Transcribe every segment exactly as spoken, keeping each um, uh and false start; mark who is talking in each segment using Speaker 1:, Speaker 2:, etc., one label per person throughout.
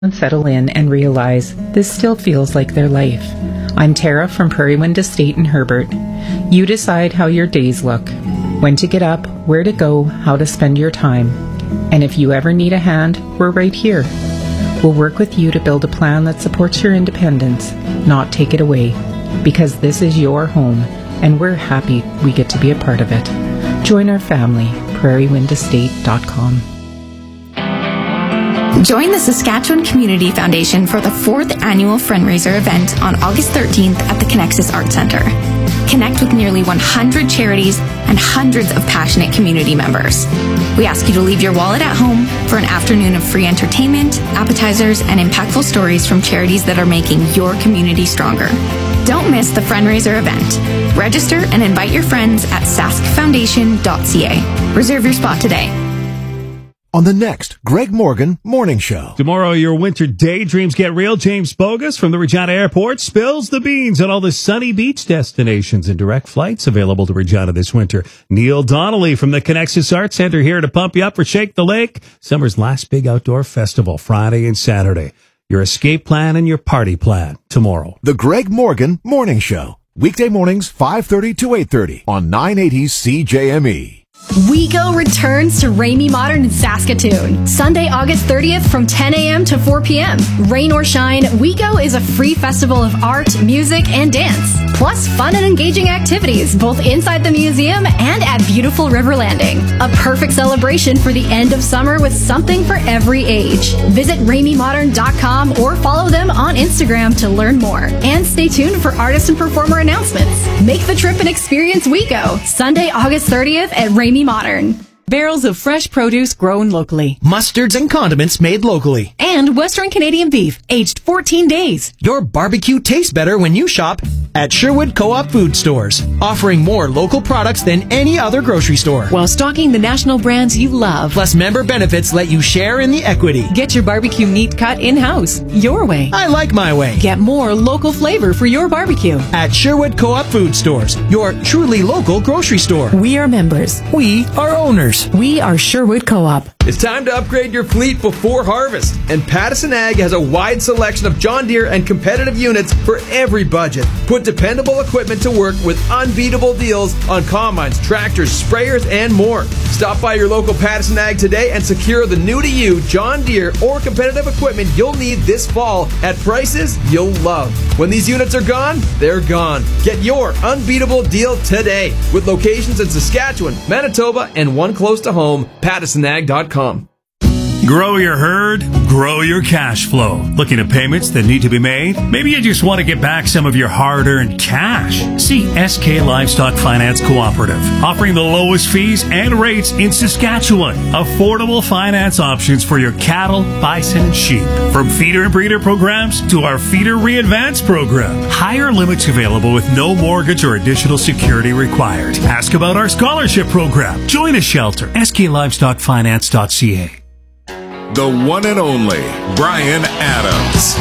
Speaker 1: And settle in and realize this still feels like their life. I'm Tara from Prairie Wind Estate in Herbert. You decide how your days look, when to get up, where to go, how to spend your time. And if you ever need a hand, we're right here. We'll work with you to build a plan that supports your independence, not take it away. Because this is your home, and we're happy we get to be a part of it. Join our family, prairie wind estate dot com.
Speaker 2: Join the Saskatchewan Community Foundation for the fourth annual Friendraiser event on August thirteenth at the Connexus Arts Centre. Connect with nearly one hundred charities and hundreds of passionate community members. We ask you to leave your wallet at home for an afternoon of free entertainment, appetizers, and impactful stories from charities that are making your community stronger. Don't miss the Friendraiser event. Register and invite your friends at sask foundation dot c a. Reserve your spot today.
Speaker 3: On the next Greg Morgan Morning Show.
Speaker 4: Tomorrow, your winter daydreams get real. James Bogus from the Regina Airport spills the beans on all the sunny beach destinations and direct flights available to Regina this winter. Neil Donnelly from the Connexus Arts Centre here to pump you up for Shake the Lake, summer's last big outdoor festival, Friday and Saturday. Your escape plan and your party plan tomorrow.
Speaker 3: The Greg Morgan Morning Show. Weekday mornings, five thirty to eight thirty on nine eighty C J M E.
Speaker 5: WeGo returns to Ramey Modern in Saskatoon. Sunday, August thirtieth from ten a.m. to four p.m. Rain or shine, WeGo is a free festival of art, music, and dance. Plus fun and engaging activities both inside the museum and at beautiful River Landing. A perfect celebration for the end of summer with something for every age. Visit ramey modern dot com or follow them on Instagram to learn more. And stay tuned for artist and performer announcements. Make the trip and experience WeGo. Sunday, August thirtieth at Ramey Modern.
Speaker 6: Barrels of fresh produce grown locally.
Speaker 7: Mustards and condiments made locally.
Speaker 6: And Western Canadian beef, aged fourteen days.
Speaker 7: Your barbecue tastes better when you shop at Sherwood Co-op Food Stores, offering more local products than any other grocery store.
Speaker 6: While stocking the national brands you love.
Speaker 7: Plus member benefits let you share in the equity.
Speaker 6: Get your barbecue meat cut in-house, your way.
Speaker 7: I like my way.
Speaker 6: Get more local flavor for your barbecue.
Speaker 7: At Sherwood Co-op Food Stores, your truly local grocery store.
Speaker 6: We are members.
Speaker 7: We are owners.
Speaker 6: We are Sherwood Co-op.
Speaker 8: It's time to upgrade your fleet before harvest, and Pattison Ag has a wide selection of John Deere and competitive units for every budget. Put dependable equipment to work with unbeatable deals on combines, tractors, sprayers, and more. Stop by your local Pattison Ag today and secure the new-to-you John Deere or competitive equipment you'll need this fall at prices you'll love. When these units are gone, they're gone. Get your unbeatable deal today with locations in Saskatchewan, Manitoba, and one close to home, pattison ag dot com.
Speaker 4: Grow your herd, grow your cash flow. Looking at payments that need to be made? Maybe you just want to get back some of your hard-earned cash. See S K Livestock Finance Cooperative, offering the lowest fees and rates in Saskatchewan. Affordable finance options for your cattle, bison, and sheep. From feeder and breeder programs to our Feeder Re-Advance program. Higher limits available with no mortgage or additional security required. Ask about our scholarship program. Join a shelter. S K Livestock Finance dot C A.
Speaker 9: The one and only Bryan Adams.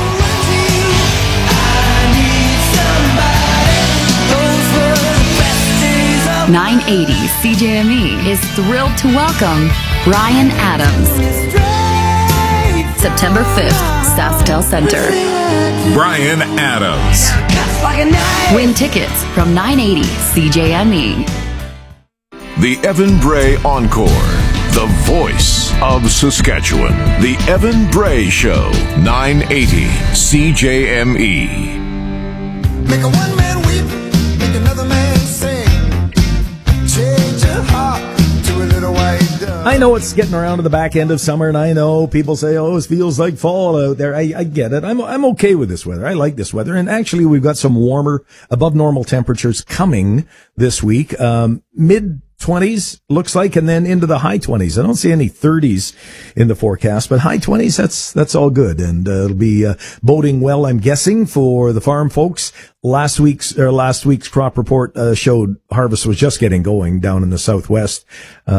Speaker 2: nine eighty C J M E is thrilled to welcome Bryan Adams. September fifth, SaskTel Center.
Speaker 9: Bryan Adams.
Speaker 2: Win tickets from nine eighty C J M E.
Speaker 9: The Evan Bray Encore. The voice of Saskatchewan. The Evan Bray Show. nine eighty C J M E.
Speaker 10: Make a one man weep, make another man sing. Change your heart to a little white dove.
Speaker 11: I know it's getting around to the back end of summer, and I know people say, oh, it feels like fall out there. I, I get it. I'm, I'm okay with this weather. I like this weather. And actually, we've got some warmer, above normal temperatures coming this week. Um, mid twenties looks like, and then into the high twenties. I don't see any thirties in the forecast, but high twenties, that's that's all good, and uh, it'll be uh, boding well, I'm guessing, for the farm folks. Last week's or last week's crop report uh, showed harvest was just getting going down in the southwest. Um,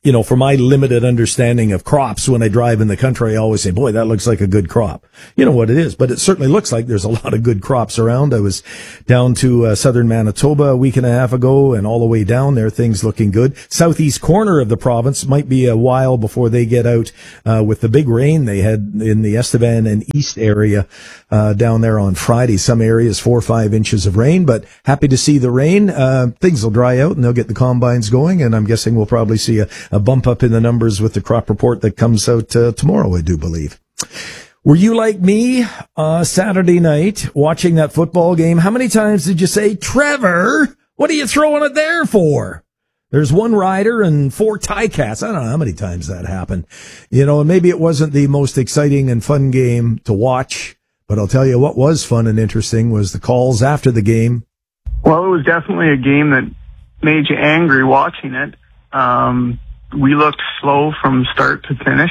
Speaker 11: you know, for my limited understanding of crops, when I drive in the country, I always say, boy, that looks like a good crop. You know what it is, but it certainly looks like there's a lot of good crops around. I was down to uh, southern Manitoba a week and a half ago, and all the way down there, things looking good. Southeast corner of the province might be a while before they get out uh, with the big rain they had in the Estevan and East area uh, down there on Friday. Some areas four or five inches of rain, but happy to see the rain. Uh, things will dry out and they'll get the combines going, and I'm guessing we'll probably see a a bump up in the numbers with the crop report that comes out uh, tomorrow, I do believe. Were you like me uh, Saturday night watching that football game? How many times did you say, Trevor, what are you throwing it there for? There's one rider and four Ticats. I don't know how many times that happened. You know, and maybe it wasn't the most exciting and fun game to watch, but I'll tell you what was fun and interesting was the calls after the game.
Speaker 12: Well, it was definitely a game that made you angry watching it. Um, we looked slow from start to finish.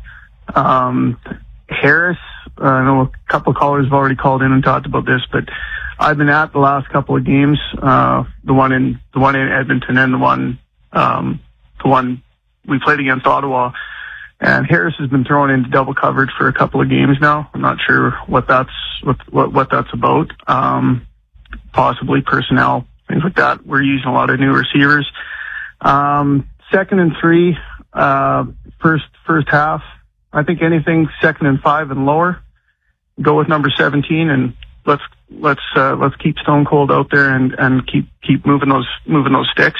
Speaker 12: Um, Harris, uh, I know a couple of callers have already called in and talked about this, but I've been at the last couple of games, uh, the one in, the one in Edmonton and the one, um, the one we played against Ottawa. And Harris has been thrown into double coverage for a couple of games now. I'm not sure what that's, what, what, what that's about. Um, possibly personnel, things like that. We're using a lot of new receivers. Um, second and three, uh, first, first half, I think anything second and five and lower, go with number seventeen and let's, let's, uh, let's keep Stone Cold out there and, and keep, keep moving those, moving those sticks.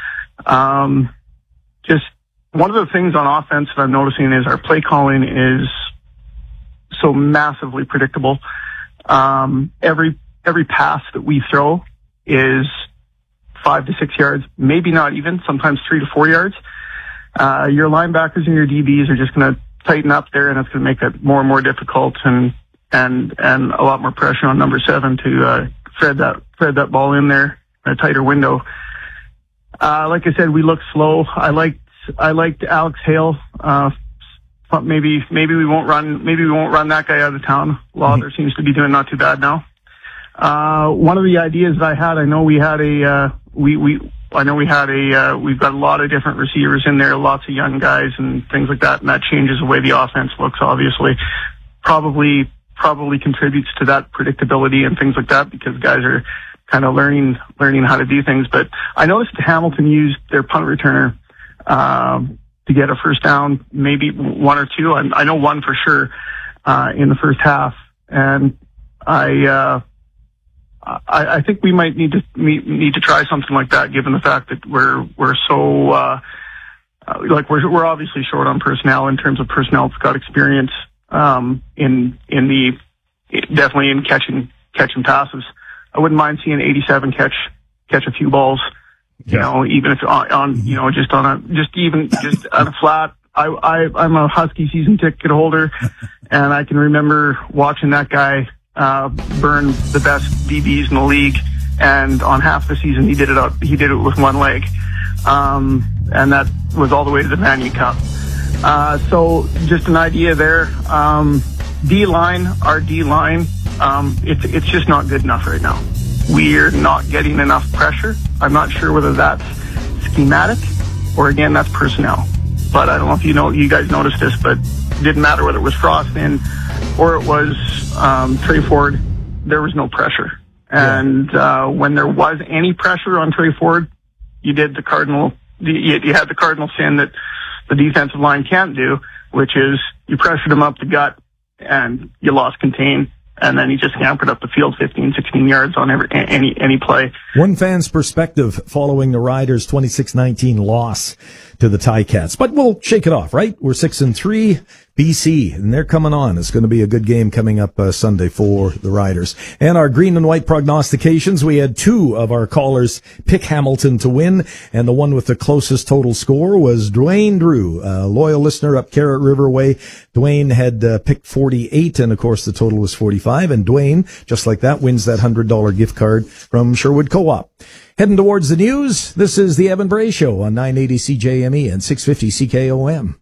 Speaker 12: Um, just one of the things on offense that I'm noticing is our play calling is so massively predictable. Um, every, every pass that we throw is five to six yards, maybe not even, sometimes three to four yards. Uh, your linebackers and your D Bs are just going to tighten up there, and it's going to make it more and more difficult and, and, and a lot more pressure on number seven to, uh, thread that, thread that ball in there in a tighter window. Uh, like I said, we look slow. I liked, I liked Alex Hale. Uh, maybe, maybe we won't run, maybe we won't run that guy out of town. Lauder mm-hmm. seems to be doing not too bad now. Uh, one of the ideas that I had, I know we had a, uh, we, we, I know we had a, uh, we've got a lot of different receivers in there, lots of young guys and things like that, and that changes the way the offense looks, obviously. Probably, probably contributes to that predictability and things like that because guys are kind of learning, learning how to do things. But I noticed Hamilton used their punt returner, um, to get a first down, maybe one or two. I, I know one for sure, uh, in the first half. And I, uh, I, I think we might need to need to try something like that, given the fact that we're we're so uh, like we're we're obviously short on personnel in terms of personnel that's got experience um, in in the definitely in catching catching passes. I wouldn't mind seeing eighty-seven catch catch a few balls, you yeah. know, even if on, on you know just on a just even just on a flat. I, I I'm a Husky season ticket holder, and I can remember watching that guy. Uh, burn the best D Bs in the league, and on half the season he did it up. He did it with one leg, um, and that was all the way to the Manny Cup. Uh, so just an idea there. Um, D line, our D line, um, it's it's just not good enough right now. We're not getting enough pressure. I'm not sure whether that's schematic or again that's personnel. But I don't know if you know you guys noticed this, but it didn't matter whether it was Frost in or it was um, Trey Ford, there was no pressure. And uh, when there was any pressure on Trey Ford, you did the Cardinal, you, you had the Cardinal sin that the defensive line can't do, which is you pressured him up the gut and you lost contain. And then he just hampered up the field fifteen, sixteen yards on every, any, any play.
Speaker 11: One fan's perspective following the Riders' twenty-six nineteen loss to the Ticats. But we'll shake it off, right? We're six and three. B C, and they're coming on. It's going to be a good game coming up uh, Sunday for the Riders. And our green and white prognostications, we had two of our callers pick Hamilton to win, and the one with the closest total score was Dwayne Drew, a loyal listener up Carrot River Way. Dwayne had uh, picked forty-eight, and of course the total was forty-five, and Dwayne, just like that, wins that one hundred dollars gift card from Sherwood Co-op. Heading towards the news, this is the Evan Bray Show on nine eighty C J M E and six fifty C K O M.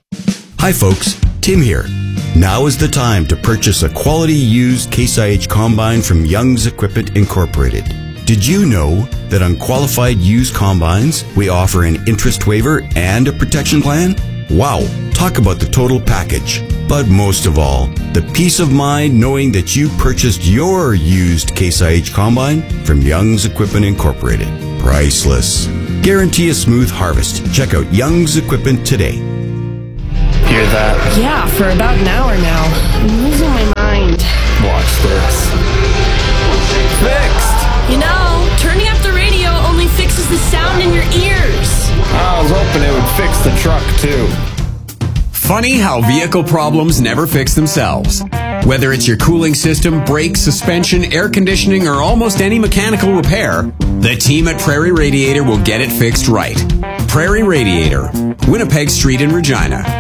Speaker 13: Hi folks, Tim here. Now is the time to purchase a quality used Case I H combine from Young's Equipment Incorporated. Did you know that on qualified used combines, we offer an interest waiver and a protection plan? Wow, talk about the total package. But most of all, the peace of mind knowing that you purchased your used Case I H combine from Young's Equipment Incorporated. Priceless. Guarantee a smooth harvest. Check out Young's Equipment today.
Speaker 14: Hear that?
Speaker 15: Yeah, for about an hour now. I'm losing my mind.
Speaker 14: Watch this. Fixed!
Speaker 15: You know, turning up the radio only fixes the sound in your ears.
Speaker 14: I was hoping it would fix the truck, too.
Speaker 16: Funny how vehicle problems never fix themselves. Whether it's your cooling system, brakes, suspension, air conditioning, or almost any mechanical repair, the team at Prairie Radiator will get it fixed right. Prairie Radiator, Winnipeg Street in Regina.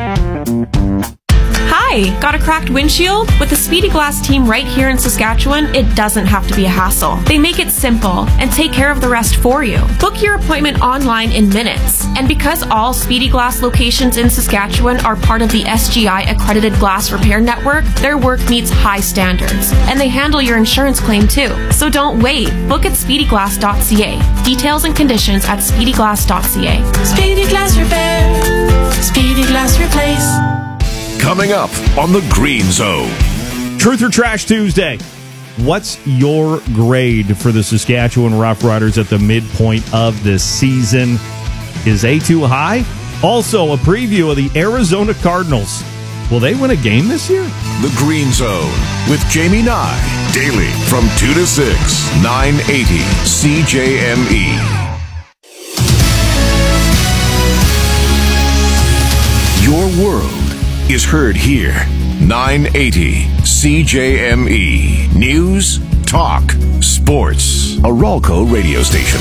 Speaker 17: Hi, got a cracked windshield? With the Speedy Glass team right here in Saskatchewan, it doesn't have to be a hassle. They make it simple and take care of the rest for you. Book your appointment online in minutes. And because all Speedy Glass locations in Saskatchewan are part of the S G I accredited glass repair network, their work meets high standards. And they handle your insurance claim too. So don't wait. Book at speedy glass dot c a. Details and conditions at speedy glass dot c a.
Speaker 18: Speedy Glass Repair. Speedy Glass Replace.
Speaker 3: Coming up on the Green Zone.
Speaker 19: Truth or Trash Tuesday. What's your grade for the Saskatchewan Roughriders at the midpoint of this season? Is A too high? Also, a preview of the Arizona Cardinals. Will they win a game this year?
Speaker 3: The Green Zone with Jamie Nye. Daily from two to six, nine eighty C J M E. Your world is heard here. nine eighty C J M E. News, talk, sports. A Ralco radio station.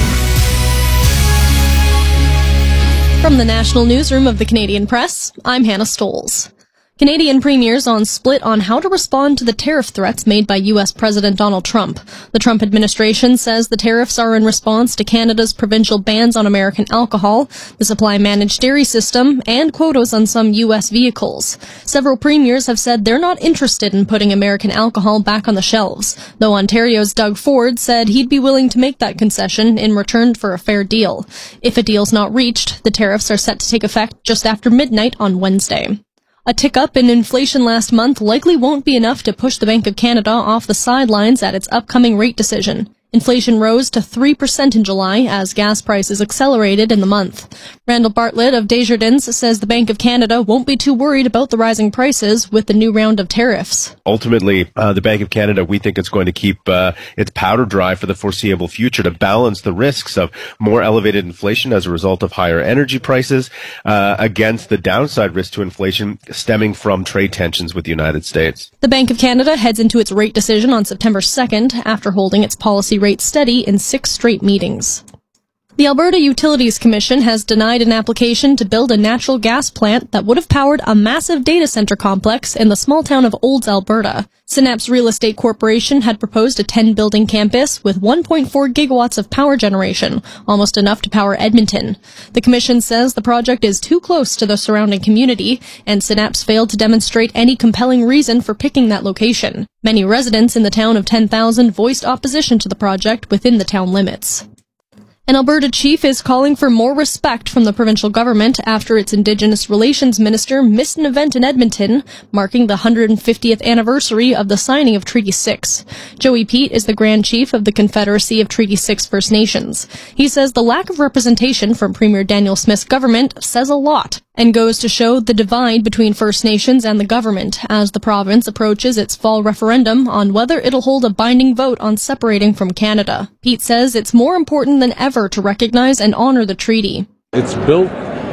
Speaker 20: From the National Newsroom of the Canadian Press, I'm Hannah Stoles. Canadian premiers on split on how to respond to the tariff threats made by U S President Donald Trump. The Trump administration says the tariffs are in response to Canada's provincial bans on American alcohol, the supply-managed dairy system, and quotas on some U S vehicles. Several premiers have said they're not interested in putting American alcohol back on the shelves, though Ontario's Doug Ford said he'd be willing to make that concession in return for a fair deal. If a deal's not reached, the tariffs are set to take effect just after midnight on Wednesday. A tick-up in inflation last month likely won't be enough to push the Bank of Canada off the sidelines at its upcoming rate decision. Inflation rose to three percent in July as gas prices accelerated in the month. Randall Bartlett of Desjardins says the Bank of Canada won't be too worried about the rising prices with the new round of tariffs.
Speaker 21: Ultimately, uh, the Bank of Canada, we think it's going to keep uh, its powder dry for the foreseeable future to balance the risks of more elevated inflation as a result of higher energy prices uh, against the downside risk to inflation stemming from trade tensions with the United States.
Speaker 20: The Bank of Canada heads into its rate decision on September second after holding its policy rate steady in six straight meetings. The Alberta Utilities Commission has denied an application to build a natural gas plant that would have powered a massive data center complex in the small town of Olds, Alberta. Synapse Real Estate Corporation had proposed a ten-building campus with one point four gigawatts of power generation, almost enough to power Edmonton. The commission says the project is too close to the surrounding community, and Synapse failed to demonstrate any compelling reason for picking that location. Many residents in the town of ten thousand voiced opposition to the project within the town limits. An Alberta chief is calling for more respect from the provincial government after its Indigenous Relations Minister missed an event in Edmonton marking the one hundred fiftieth anniversary of the signing of Treaty six. Joey Pete is the Grand Chief of the Confederacy of Treaty six First Nations. He says the lack of representation from Premier Daniel Smith's government says a lot and goes to show the divide between First Nations and the government as the province approaches its fall referendum on whether it'll hold a binding vote on separating from Canada. Pete says it's more important than ever to recognize and honor the treaty.
Speaker 22: It's built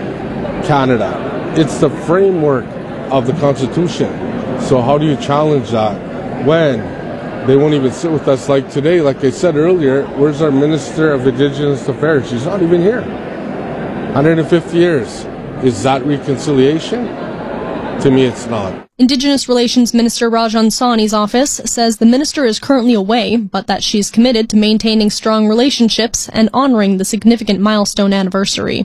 Speaker 22: Canada. It's the framework of the Constitution. So how do you challenge that when they won't even sit with us? Like today, like I said earlier, where's our Minister of Indigenous Affairs? She's not even here. one hundred fifty years. Is that reconciliation? To me, it's not.
Speaker 20: Indigenous Relations Minister Rajan Sawhney's office says the minister is currently away, but that she's committed to maintaining strong relationships and honoring the significant milestone anniversary.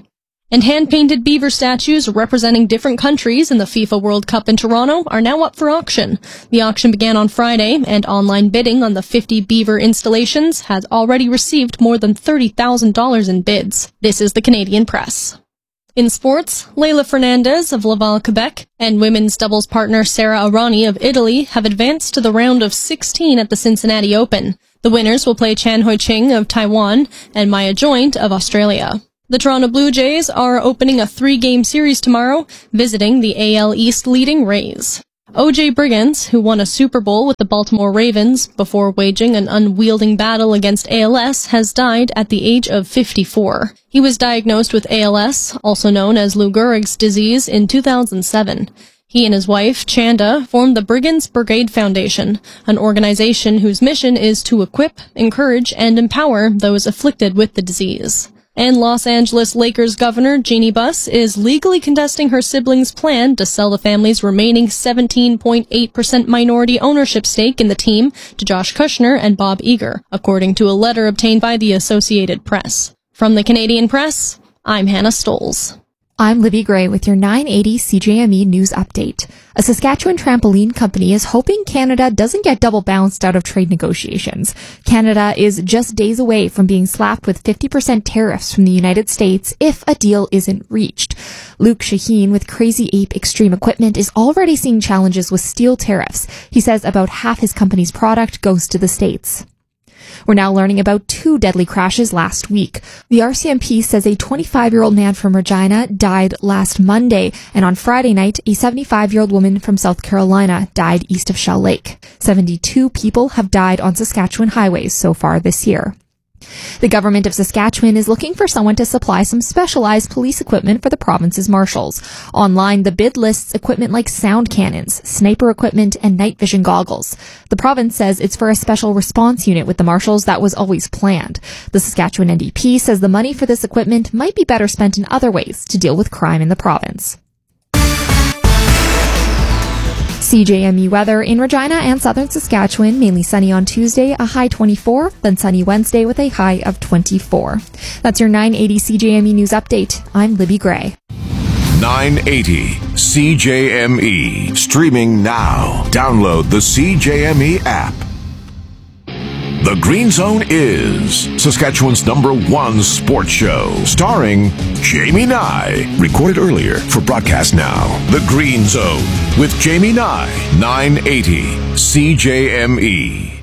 Speaker 20: And hand-painted beaver statues representing different countries in the FIFA World Cup in Toronto are now up for auction. The auction began on Friday, and online bidding on the fifty beaver installations has already received more than thirty thousand dollars in bids. This is the Canadian Press. In sports, Leylah Fernandez of Laval, Quebec, and women's doubles partner Sara Errani of Italy have advanced to the round of sixteen at the Cincinnati Open. The winners will play Chan Hoi-ching of Taiwan and Maya Joint of Australia. The Toronto Blue Jays are opening a three-game series tomorrow, visiting the A L East leading Rays. O J Brigance, who won a Super Bowl with the Baltimore Ravens before waging an unwielding battle against A L S, has died at the age of fifty-four. He was diagnosed with A L S, also known as Lou Gehrig's disease, in two thousand seven. He and his wife, Chanda, formed the Brigance Brigade Foundation, an organization whose mission is to equip, encourage, and empower those afflicted with the disease. And Los Angeles Lakers governor Jeannie Buss is legally contesting her siblings' plan to sell the family's remaining seventeen point eight percent minority ownership stake in the team to Josh Kushner and Bob Iger, according to a letter obtained by the Associated Press. From the Canadian Press, I'm Hannah Stoles.
Speaker 1: I'm Libby Gray with your nine eighty C J M E News Update. A Saskatchewan trampoline company is hoping Canada doesn't get double bounced out of trade negotiations. Canada is just days away from being slapped with fifty percent tariffs from the United States if a deal isn't reached. Luke Shaheen with Crazy Ape Extreme Equipment is already seeing challenges with steel tariffs. He says about half his company's product goes to the States. We're now learning about two deadly crashes last week. The R C M P says a twenty-five-year-old man from Regina died last Monday, and on Friday night, a seventy-five-year-old woman from South Carolina died east of Shell Lake. seventy-two people have died on Saskatchewan highways so far this year. The government of Saskatchewan is looking for someone to supply some specialized police equipment for the province's marshals. Online, the bid lists equipment like sound cannons, sniper equipment, and night vision goggles. The province says it's for a special response unit with the marshals that was always planned. The Saskatchewan N D P says the money for this equipment might be better spent in other ways to deal with crime in the province. C J M E weather in Regina and southern Saskatchewan, mainly sunny on Tuesday, a high twenty-four, then sunny Wednesday with a high of twenty-four. That's your nine eighty C J M E News Update. I'm Libby Gray.
Speaker 3: nine eighty C J M E. Streaming now. Download the C J M E app. The Green Zone is Saskatchewan's number one sports show, starring Jamie Nye. Recorded earlier for broadcast now. The Green Zone with Jamie Nye, nine eighty C J M E.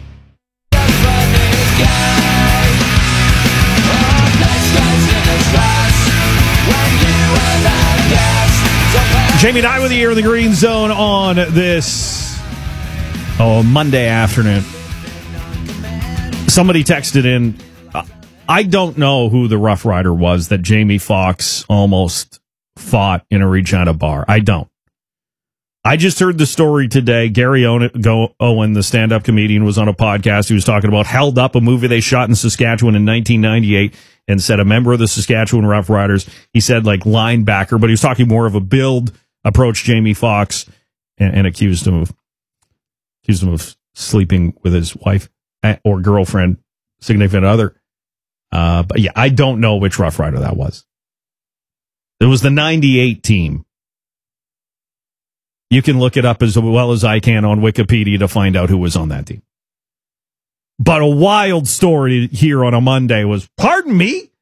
Speaker 19: Jamie Nye with you here in the Green Zone on this oh Monday afternoon. Somebody texted in, uh, I don't know who the Rough Rider was that Jamie Foxx almost fought in a Regina bar. I don't. I just heard the story today. Gary Owen, the stand-up comedian, was on a podcast. He was talking about Held Up, a movie they shot in Saskatchewan in nineteen ninety-eight, and said a member of the Saskatchewan Rough Riders, he said like linebacker, but he was talking more of a build, approached Jamie Foxx and, and accused him of accused him of sleeping with his wife or girlfriend, significant other. Uh, but yeah, I don't know which Rough Rider that was. It was the ninety-eight team. You can look it up as well as I can on Wikipedia to find out who was on that team. But a wild story here on a Monday was, pardon me?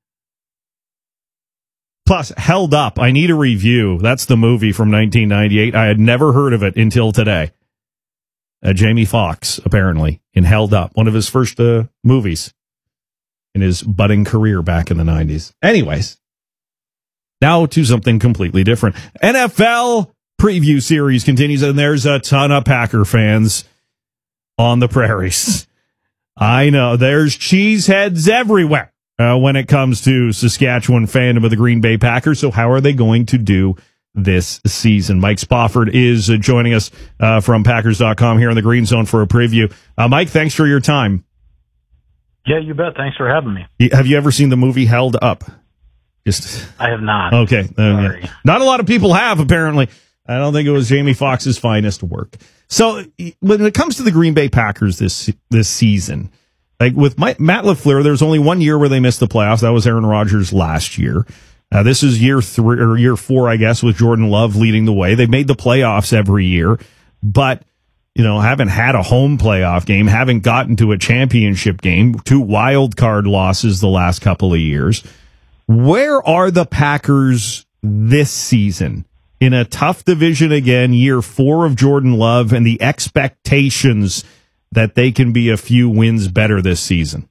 Speaker 19: Plus, Held Up. I need a review. That's the movie from nineteen ninety-eight. I had never heard of it until today. Uh, Jamie Foxx, apparently, in Held Up, one of his first uh, movies in his budding career back in the nineties. Anyways, now to something completely different. N F L preview series continues, and there's a ton of Packer fans on the prairies. I know, there's cheeseheads everywhere uh, when it comes to Saskatchewan fandom of the Green Bay Packers. So how are they going to do this season? Mike Spofford is uh, joining us uh, from Packers dot com here in the Green Zone for a preview. Uh, Mike, thanks for your time.
Speaker 5: Yeah, you bet. Thanks for having me.
Speaker 19: Have you ever seen the movie Held Up? Just
Speaker 5: I have not.
Speaker 19: Okay. Uh, yeah. Not a lot of people have, apparently. I don't think it was Jamie Foxx's finest work. So when it comes to the Green Bay Packers this this season, like with my, Matt LaFleur, there's only one year where they missed the playoffs. That was Aaron Rodgers last year. Uh, this is year three or year four, I guess, with Jordan Love leading the way. They've made the playoffs every year, but you know, haven't had a home playoff game, haven't gotten to a championship game, two wild card losses the last couple of years. Where are the Packers this season? In a tough division again, year four of Jordan Love, and the expectations that they can be a few wins better this season.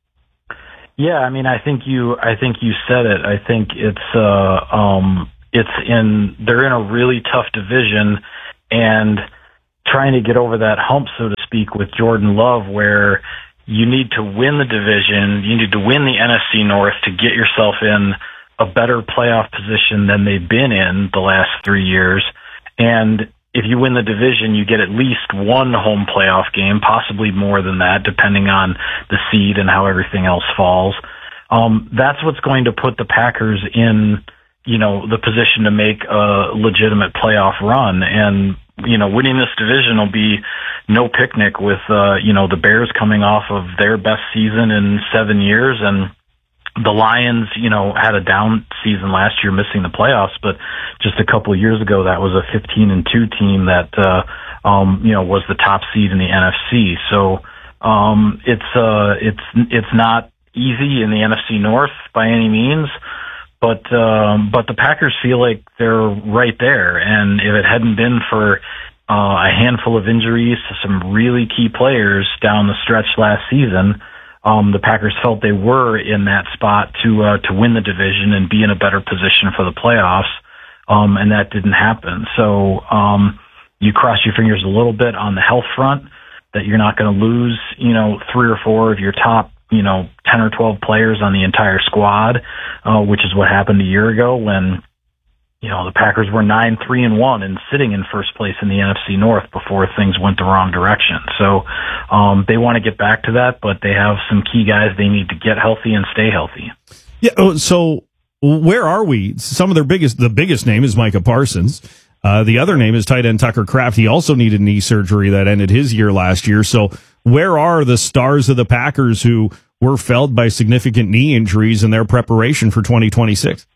Speaker 5: Yeah, I mean, I think you, I think you said it. I think it's, uh, um, it's in, they're in a really tough division, and trying to get over that hump, so to speak, with Jordan Love, where you need to win the division, you need to win the N F C North to get yourself in a better playoff position than they've been in the last three years. And if you win the division, you get at least one home playoff game, possibly more than that, depending on the seed and how everything else falls. Um, that's what's going to put the Packers in, you know, the position to make a legitimate playoff run. And, you know, winning this division will be no picnic with, uh, you know, the Bears coming off of their best season in seven years. And the Lions, you know, had a down season last year, missing the playoffs, but just a couple of years ago, that was a fifteen and two team that, uh, um, you know, was the top seed in the N F C. So, um, it's, uh, it's, it's not easy in the N F C North by any means, but, um, but the Packers feel like they're right there. And if it hadn't been for, uh, a handful of injuries to some really key players down the stretch last season, Um, the Packers felt they were in that spot to uh, to win the division and be in a better position for the playoffs, um, and that didn't happen. So um, you cross your fingers a little bit on the health front that you're not going to lose, you know, three or four of your top, you know, ten or twelve players on the entire squad, uh, which is what happened a year ago when, you know, the Packers were nine, three, and one and sitting in first place in the N F C North before things went the wrong direction. So um, they want to get back to that, but they have some key guys they need to get healthy and stay healthy.
Speaker 19: Yeah. So where are we? Some of their biggest, the biggest name is Micah Parsons. Uh, the other name is tight end Tucker Kraft. He also needed knee surgery that ended his year last year. So where are the stars of the Packers who were felled by significant knee injuries in their preparation for twenty twenty-six?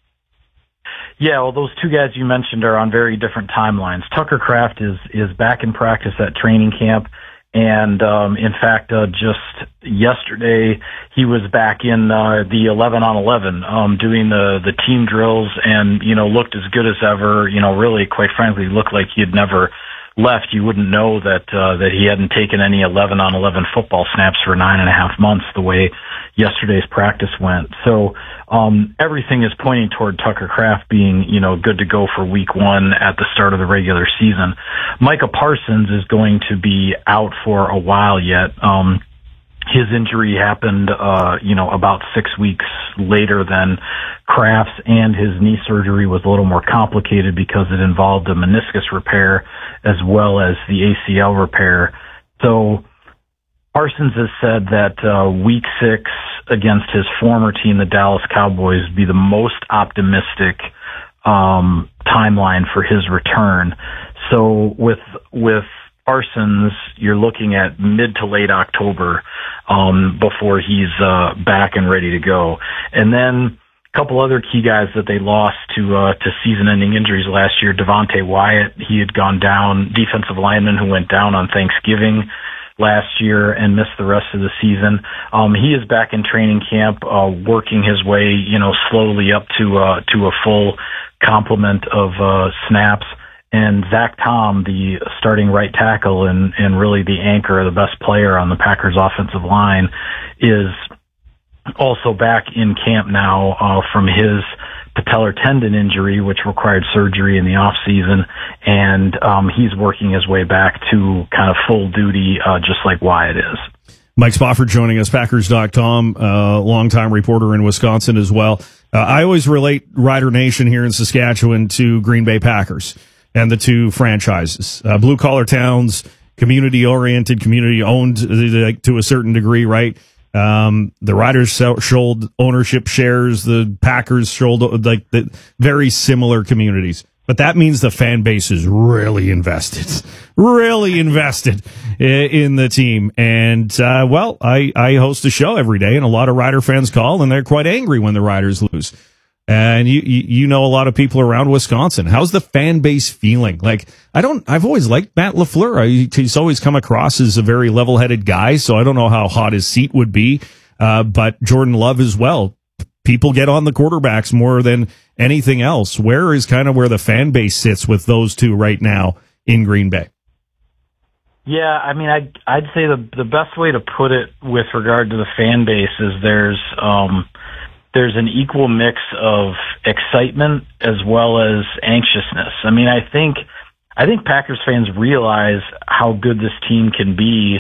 Speaker 5: Yeah, well, those two guys you mentioned are on very different timelines. Tucker Kraft is is back in practice at training camp, and um, in fact, uh, just yesterday he was back in uh, the eleven on eleven, um, doing the the team drills, and you know looked as good as ever. You know, really, quite frankly, looked like he had never left. You wouldn't know that uh, that he hadn't taken any eleven on eleven football snaps for nine and a half months. The way yesterday's practice went, so. Um, everything is pointing toward Tucker Kraft being, you know, good to go for week one at the start of the regular season. Micah Parsons is going to be out for a while yet. Um, his injury happened, uh, you know, about six weeks later than Kraft's, and his knee surgery was a little more complicated because it involved a meniscus repair as well as the A C L repair. So Parsons has said that uh, week six against his former team, the Dallas Cowboys, would be the most optimistic um, timeline for his return. So with with Parsons, you're looking at mid to late October um, before he's uh, back and ready to go. And then a couple other key guys that they lost to uh, to season-ending injuries last year. Devontae Wyatt, he had gone down, defensive lineman who went down on Thanksgiving last year and missed the rest of the season. Um, he is back in training camp, uh, working his way, you know, slowly up to, uh, to a full complement of, uh, snaps. And Zach Tom, the starting right tackle and, and really the anchor, the best player on the Packers offensive line, is also back in camp now, uh, from his patellar tendon injury, which required surgery in the off season, and um, he's working his way back to kind of full duty, uh, just like Wyatt is.
Speaker 19: Mike Spofford joining us, Packers dot com, uh, longtime reporter in Wisconsin as well. Uh, I always relate Rider Nation here in Saskatchewan to Green Bay Packers and the two franchises. Uh, blue collar towns, community oriented, community owned to a certain degree, right? Um, the Riders sold ownership shares, the Packers sold like the very similar communities. But that means the fan base is really invested, really invested in the team. And, uh, well, I, I host a show every day, and a lot of Rider fans call, and they're quite angry when the Riders lose. and you, you you know a lot of people around Wisconsin. How's the fan base feeling? Like, I don't, I've always liked Matt LaFleur. I, he's always come across as a very level-headed guy, so I don't know how hot his seat would be. Uh, but Jordan Love as well. People get on the quarterbacks more than anything else. Where is kind of where the fan base sits with those two right now in Green Bay?
Speaker 5: Yeah, I mean, I'd, I'd say the the best way to put it with regard to the fan base is there's um, there's an equal mix of excitement as well as anxiousness. I mean, I think I think Packers fans realize how good this team can be,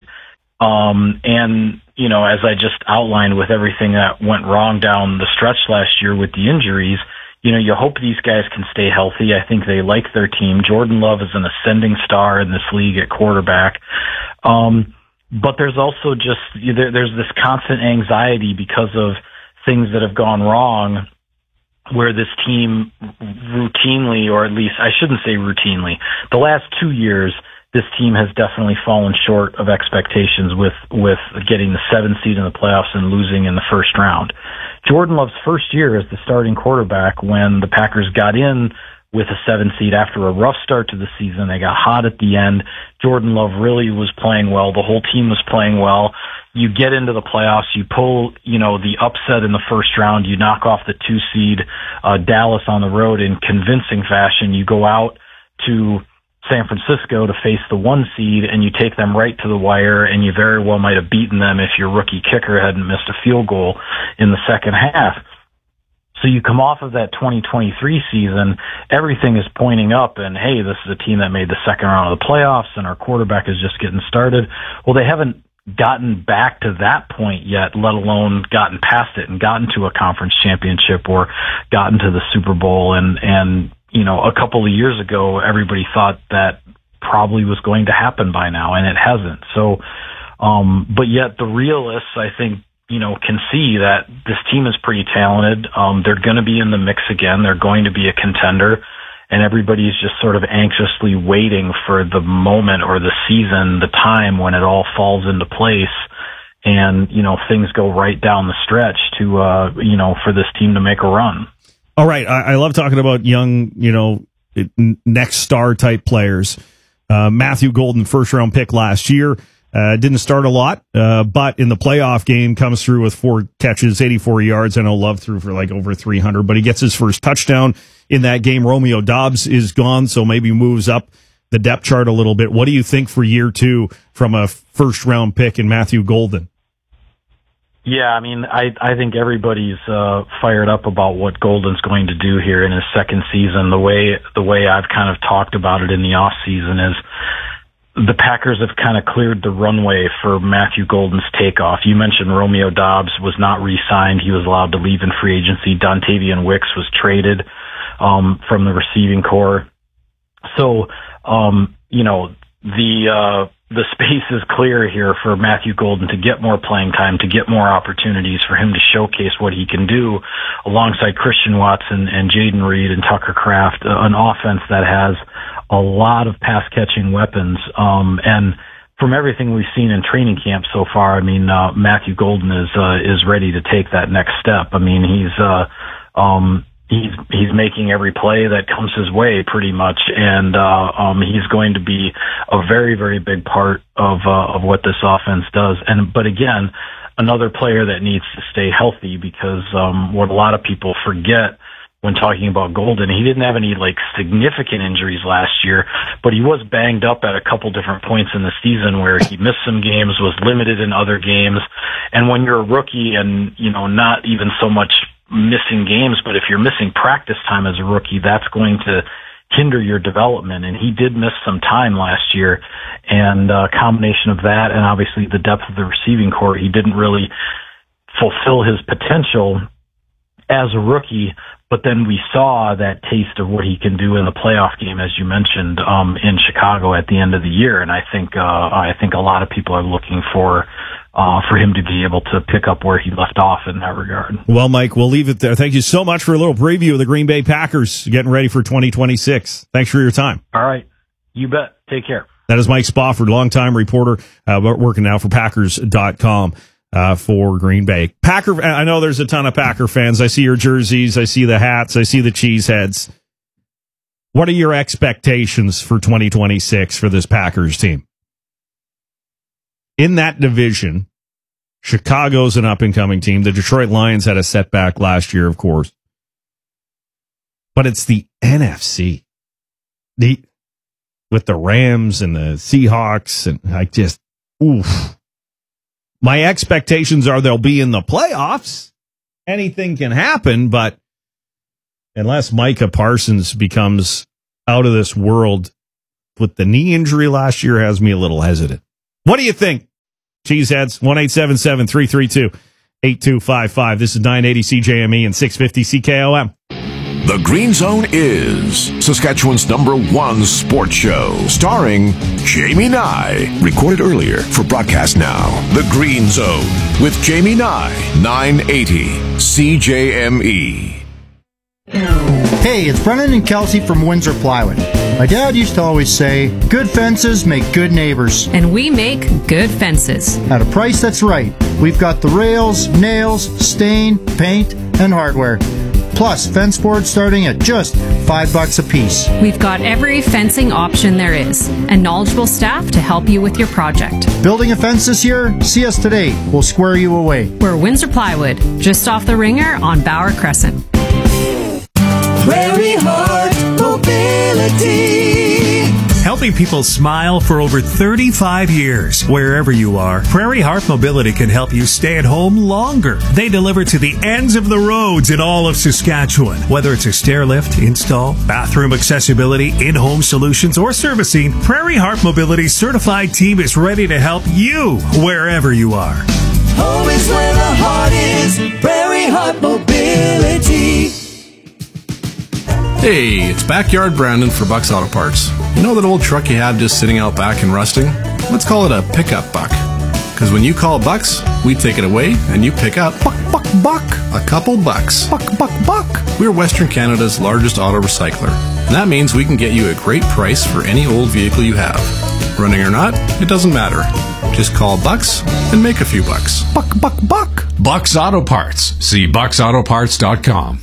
Speaker 5: um, and you know, as I just outlined with everything that went wrong down the stretch last year with the injuries. You know, you hope these guys can stay healthy. I think they like their team. Jordan Love is an ascending star in this league at quarterback. Um, but there's also just, there, there's this constant anxiety because of things that have gone wrong where this team routinely, or at least I shouldn't say routinely, the last two years, this team has definitely fallen short of expectations with, with getting the seventh seed in the playoffs and losing in the first round. Jordan Love's first year as the starting quarterback, when the Packers got in with a seven seed after a rough start to the season, they got hot at the end. Jordan Love really was playing well. The whole team was playing well. You get into the playoffs, you pull, you know, the upset in the first round, you knock off the two seed, uh, Dallas on the road in convincing fashion. You go out to San Francisco to face the one seed, and you take them right to the wire, and you very well might have beaten them if your rookie kicker hadn't missed a field goal in the second half. So you come off of that twenty twenty-three season, everything is pointing up, and hey, this is a team that made the second round of the playoffs, and our quarterback is just getting started. Well, they haven't gotten back to that point yet, let alone gotten past it and gotten to a conference championship or gotten to the Super Bowl. And, and, you know, a couple of years ago, everybody thought that probably was going to happen by now, and it hasn't. So, um, but yet the realists, I think, you know, can see that this team is pretty talented. Um, they're going to be in the mix again. They're going to be a contender, and everybody's just sort of anxiously waiting for the moment or the season, the time when it all falls into place and, you know, things go right down the stretch to, uh, you know, for this team to make a run.
Speaker 19: All right. I, I love talking about young, you know, next star type players. Uh, Matthew Golden, first round pick last year. Uh, didn't start a lot, uh, but in the playoff game comes through with four catches, eighty-four yards. I know Love threw for like over three hundred, but he gets his first touchdown in that game. Romeo Doubs is gone, so maybe moves up the depth chart a little bit. What do you think for year two from a first round pick in Matthew Golden?
Speaker 5: Yeah, I mean, I, I think everybody's, uh, fired up about what Golden's going to do here in his second season. The way, the way I've kind of talked about it in the off season is, the Packers have kind of cleared the runway for Matthew Golden's takeoff. You mentioned Romeo Doubs was not re-signed. He was allowed to leave in free agency. Dontavian Wicks was traded um, from the receiving corps. So, um, you know, the uh, the space is clear here for Matthew Golden to get more playing time, to get more opportunities, for him to showcase what he can do alongside Christian Watson and Jaden Reed and Tucker Kraft, uh, an offense that has a lot of pass-catching weapons. Um, and from everything we've seen in training camp so far, I mean, uh, Matthew Golden is, uh, is ready to take that next step. I mean, he's, uh, um, he's, he's making every play that comes his way pretty much. And, uh, um, he's going to be a very, very big part of, uh, of what this offense does. And, but again, another player that needs to stay healthy, because, um, what a lot of people forget when talking about Golden, he didn't have any like significant injuries last year, but he was banged up at a couple different points in the season where he missed some games, was limited in other games. And when you're a rookie and, you know, not even so much missing games, but if you're missing practice time as a rookie, that's going to hinder your development. And he did miss some time last year. And a combination of that and obviously the depth of the receiving corps, he didn't really fulfill his potential as a rookie. But then we saw that taste of what he can do in the playoff game, as you mentioned, um, in Chicago at the end of the year. And I think, uh, I think a lot of people are looking for, uh, for him to be able to pick up where he left off in that regard.
Speaker 19: Well, Mike, we'll leave it there. Thank you so much for a little preview of the Green Bay Packers getting ready for twenty twenty-six. Thanks for your time.
Speaker 5: All right. You bet. Take care.
Speaker 19: That is Mike Spofford, longtime reporter, uh, working now for Packers dot com. uh, for Green Bay. Packer, I know there's a ton of Packer fans. I see your jerseys. I see the hats. I see the cheese heads. What are your expectations for twenty twenty-six for this Packers team? In that division, Chicago's an up-and-coming team. The Detroit Lions had a setback last year, of course. But it's the N F C. The, with the Rams and the Seahawks, and I just, oof. My expectations are they'll be in the playoffs. Anything can happen, but unless Micah Parsons becomes out of this world with the knee injury last year, has me a little hesitant. What do you think? Cheeseheads, one eight seven seven, three three two, eight two five five. This is nine eighty C J M E and six fifty C K O M.
Speaker 3: The Green Zone is Saskatchewan's number one sports show, starring Jamie Nye. Recorded earlier for broadcast now. The Green Zone with Jamie Nye, nine eighty C J M E.
Speaker 6: Hey, it's Brennan and Kelsey from Windsor Plywood. My dad used to always say, good fences make good neighbors.
Speaker 7: And we make good fences.
Speaker 6: At a price that's right. We've got the rails, nails, stain, paint, and hardware. Plus, fence boards starting at just five bucks a piece.
Speaker 7: We've got every fencing option there is, and knowledgeable staff to help you with your project.
Speaker 6: Building a fence this year? See us today. We'll square you away.
Speaker 7: We're Windsor Plywood, just off the Ringer on Bauer Crescent.
Speaker 10: Prairie Heart Mobility.
Speaker 4: Helping people smile for over thirty-five years. Wherever you are, Prairie Heart Mobility can help you stay at home longer. They deliver to the ends of the roads in all of Saskatchewan. Whether it's a stair lift, install, bathroom accessibility, in-home solutions, or servicing, Prairie Heart Mobility's certified team is ready to help you wherever you are.
Speaker 10: Home is where the heart is. Prairie Heart Mobility.
Speaker 23: Hey, it's Backyard Brandon for Buck's Auto Parts. You know that old truck you have just sitting out back and rusting? Let's call it a pickup buck. Because when you call Bucks, we take it away and you pick up buck, buck, buck, a couple bucks. Buck, buck, buck. We're Western Canada's largest auto recycler. And that means we can get you a great price for any old vehicle you have. Running or not, it doesn't matter. Just call Bucks and make a few bucks. Buck, buck, buck.
Speaker 24: Bucks Auto Parts. See bucks auto parts dot com.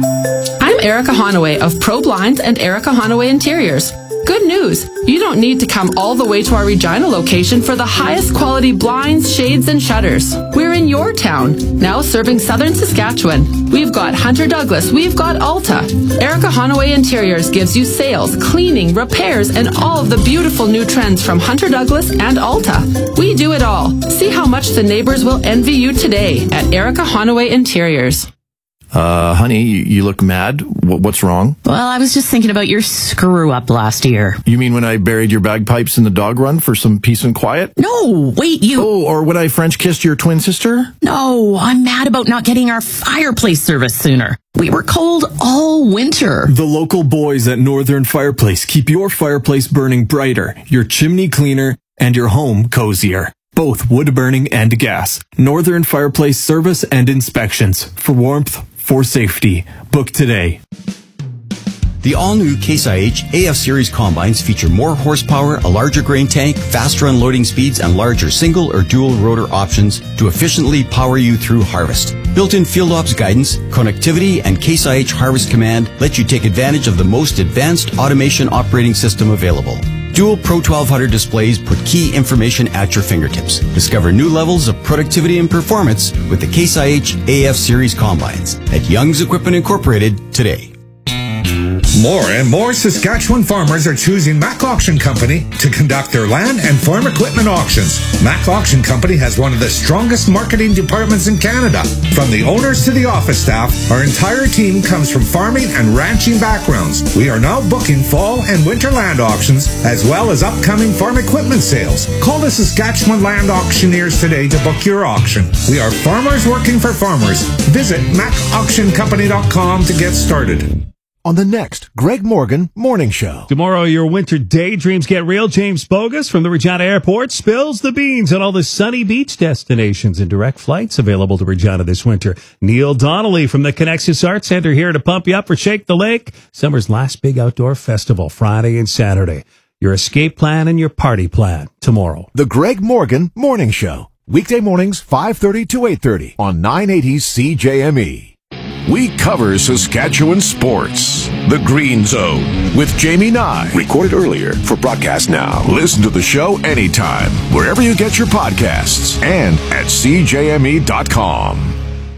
Speaker 25: I'm Erica Honaway of Pro Blinds and Erica Honaway Interiors. Good news! You don't need to come all the way to our Regina location for the highest quality blinds, shades, and shutters. We're in your town, now serving southern Saskatchewan. We've got Hunter Douglas, we've got Alta. Erica Honaway Interiors gives you sales, cleaning, repairs, and all of the beautiful new trends from Hunter Douglas and Alta. We do it all. See how much the neighbors will envy you today at Erica Honaway Interiors.
Speaker 26: Uh, honey, you, you look mad. W- what's wrong?
Speaker 27: Well, I was just thinking about your screw up last year.
Speaker 26: You mean when I buried your bagpipes in the dog run for some peace and quiet?
Speaker 27: No, wait, you...
Speaker 26: Oh, or when I French kissed your twin sister?
Speaker 27: No, I'm mad about not getting our fireplace service sooner. We were cold all winter.
Speaker 28: The local boys at Northern Fireplace keep your fireplace burning brighter, your chimney cleaner, and your home cozier. Both wood burning and gas. Northern Fireplace service and inspections. For warmth, for safety. Book today.
Speaker 13: The all-new Case I H A F Series combines feature more horsepower, a larger grain tank, faster unloading speeds, and larger single or dual rotor options to efficiently power you through harvest. Built-in field ops guidance, connectivity, and Case I H Harvest Command let you take advantage of the most advanced automation operating system available. Dual Pro twelve hundred displays put key information at your fingertips. Discover new levels of productivity and performance with the Case I H A F Series combines at Young's Equipment Incorporated today.
Speaker 29: More and more Saskatchewan farmers are choosing Mac Auction Company to conduct their land and farm equipment auctions. Mac Auction Company has one of the strongest marketing departments in Canada. From the owners to the office staff, our entire team comes from farming and ranching backgrounds. We are now booking fall and winter land auctions, as well as upcoming farm equipment sales. Call the Saskatchewan Land Auctioneers today to book your auction. We are farmers working for farmers. Visit mac auction company dot com to get started.
Speaker 30: On the next Greg Morgan Morning Show.
Speaker 19: Tomorrow, your winter daydreams get real. James Bogus from the Regina Airport spills the beans on all the sunny beach destinations and direct flights available to Regina this winter. Neil Donnelly from the Connexus Arts Center here to pump you up for Shake the Lake, summer's last big outdoor festival, Friday and Saturday. Your escape plan and your party plan tomorrow.
Speaker 30: The Greg Morgan Morning Show. Weekday mornings, five thirty to eight thirty on nine eighty C J M E. We cover Saskatchewan sports. The Green Zone with Jamie Nye.
Speaker 3: Recorded earlier for broadcast now. Listen to the show anytime, wherever you get your podcasts, and at C J M E dot com.